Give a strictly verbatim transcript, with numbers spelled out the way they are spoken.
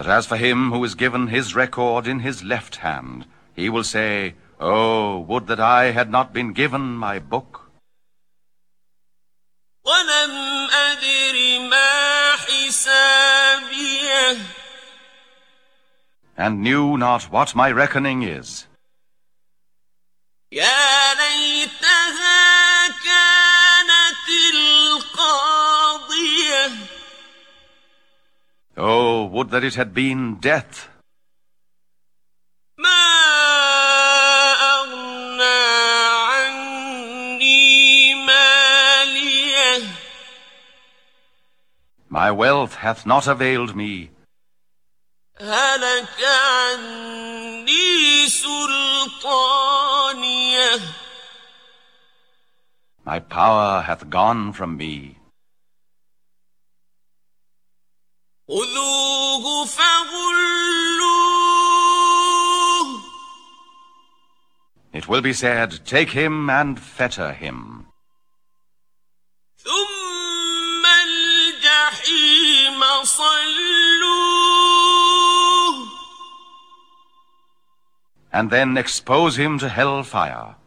But as for him who is given his record in his left hand, he will say, Oh, would that I had not been given my book. وَلَمْ أَدْرِ مَا حِسَابِيَهْ And knew not what my reckoning is. يَا لَيْتَهَا كَانَتِ الْقَاضِيَةَ Oh, would that it had been death. مَا أَغْنَى عَنِّي مَالِيَهْ My wealth hath not availed me. هَلَكَ عَنِّي سُلْطَانِيَهْ My power hath gone from me. خُذُوهُ فَغُلُّوهُ It will be said, Take him and fetter him. ثُمَّ الْجَحِيمَ صَلُّوهُ And then expose him to hell fire.